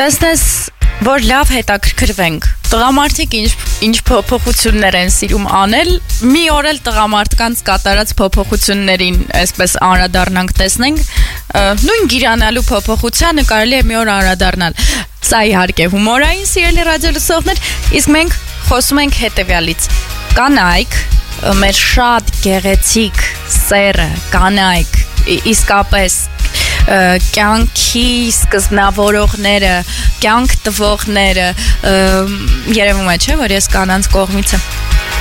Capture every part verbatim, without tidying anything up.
Տեսնես, որ լավ հետաքրքրվենք։ Տղամարդիկ ինչ ինչ փոփոխություններ են սիրում անել, մի օր էլ տղամարդկանց կատարած փոփոխություններին այսպես անդրադառնանք տեսնենք, նույն գիրանալու փոփոխությանը կարելի է մի օր անդրադառնալ։ Սա իհարկե հումորային սիրելի ռադիոլսողներ, իսկ մենք խոսում ենք հետևյալից. կանայք, մեր շատ գեղեցիկ սերը, կանայք, իսկապես կյանքի սկզբնավորողները, կյանք տվողները, երևում է, չէ, որ ես կանանց կողմից եմ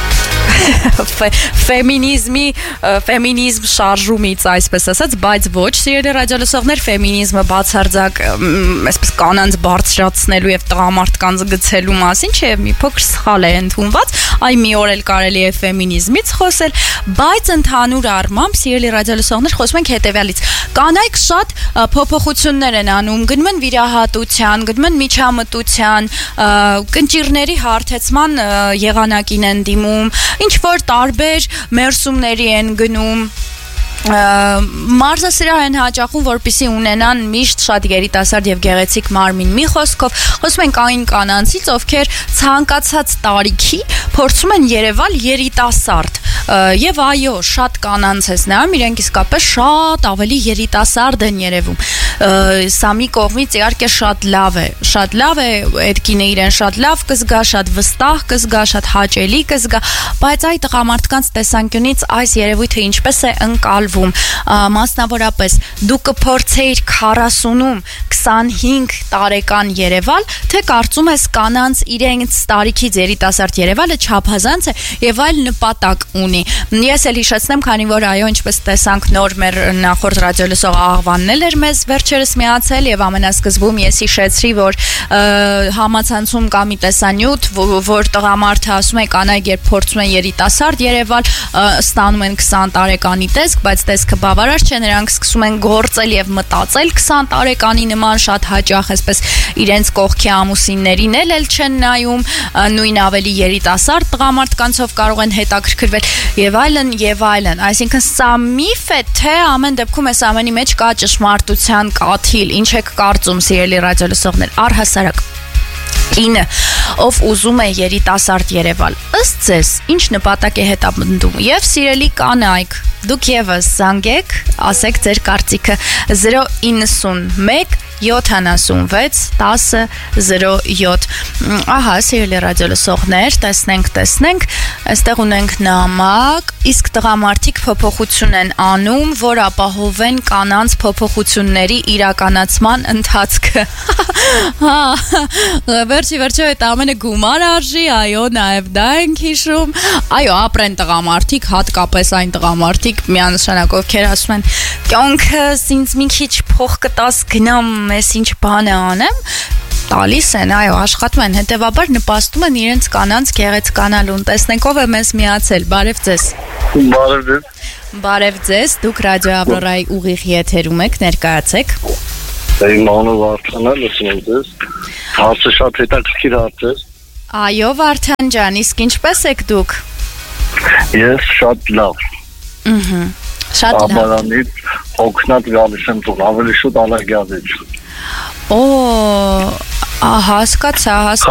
ֆեմինիզմի ֆեմինիզմ շարժումից այսպես ասած, բայց ոչ սիրելի ռադիոլսողներ, ֆեմինիզմը բացարձակ այսպես կանանց բարձրացնելու եւ տղամարդկանց գցելու մասին չէ, մի փոքր սխալ է ընդունված, այ մի օր էլ կարելի է ֆեմինիզմից խոսել, բայց ընդհանուր առմամբ սիրելի ռադիոլսողներ, խոսում ենք հետեւյալից. կանայք շատ փոփոխություններ են անում, գնում են վիրահատության, գնում են միջամտության, կնճիռների հարթեցման եղանակին են դիմում, ինչ որ տարբեր մերսումների են գնում, մարզասրահ են հաճախում, որպեսզի ունենան միշտ շատ երիտասարդ եւ գեղեցիկ մարմին։ Մի խոսքով, խոսում ենք այն կանանցից, ովքեր ցանկացած տարիքի փորձում են երևալ երիտասարդ։ Եվ այո, շատ կանանց ես նայում, իրենք իսկապես շատ ավելի երիտասարդ են երևում։ Սա մի կողմից իհարկե շատ լավ է, շատ լավ է, այդ կինը իրեն շատ լավ կզգա, շատ վստահ կզգա, շատ հաճելի կզգա, բայց այդ տղամարդկանց տեսանկյունից այս երևույթը ինչպես է ընկալվում, մասնավորապես դու կփորձեիր քառասունում քսանհինգ տարեկան երևալ, թե կարծում ես կանանց իրենց տարիքից երիտասարդ երևալը չափազանց է եւ այլ նպատակ ունի։ Ես էլ հիշեցնեմ, քանի որ այո, ինչպես տեսանք, նոր մեր նախորդ ռադիոլսող Աղվանն էլ էր մեզ վերջերս միացել եւ ամենասկզբում ես հիշեցրի, որ համացանցում կա մի տեսանյութ, որ տղամարդը ասում է կանայք երբ փորձում են երիտասարդ երևալ, ստանում են քսան տարեկանի տեսք, բայց տեսքը բավարար չէ, նրանք սկսում են գործել եւ մտածել քսան տարեկանի նման, շատ հաճախ այսպես իրենց կողքի ամուսիններին էլ էլ չեն նայում, նույն ավելի երիտասարդ տղամարդկանցով կարող են հետաքրքրվել եւ այլն եւ այլն։ Այսինքն սա միֆ է, թե ամեն դեպքում այս ամենի մեջ կա ճշմարտության կաթիլ։ Ինչ եք կարծում, սիրելի ռադիոլսողներ, առհասարակ կինը, ով ուզում է երիտասարդ երևալ, ըստ ձեզ ինչ նպատակ է հետապնդում։ Եվ սիրելի կանայք, դուք եւս զանգեք, ասեք ձեր կարծիքը zero նինety-one յոթանասունվեց տասը զիրո յոթ։ Ահա, սիրելի ռադիոլսողներ, տեսնենք, տեսնենք, այստեղ ունենք նամակ, իսկ տղամարդիկ փոփոխություն են անում, որ ապահովեն կանանց փոփոխությունների իրականացման ընթացքը։ Հա, վերջի վերջո այդ ամենը գումար արժի, այո, նաև դա ենք հիշում։ Այո, ապրեն տղամարդիկ, հատկապես այն տղամարդիկ միանշանակ, ովքեր ասում են, կյանքս ինձ մի քիչ փող կտաս գնամ, ես ինչ բան է անեմ, տալիս են, այո, աշխատում են, հետևաբար նպաստում են իրենց կանանց գեղեցկանալուն։ Տեսնենք ով է մեզ միացել, բարև ձեզ։ Բարև ձեզ։ Բարև ձեզ, դուք ռադիո Ավրորայի ուղիղ եթերում եք, ներկայացեք։ Իմ անունը Վարդան է, լսում եմ ձեզ։ Հարցը շատ հետաքրքիր հարց է։ Այո, Վարդան ջան, իսկ ինչպես եք դուք։ Ես շատ լավ։ Ըհը։ Շատ լավ։ Աբարանից օգնած գալիս եմ տուն, ավելի շուտ ալագյազից։ Օ, հասկացա, հասկացա։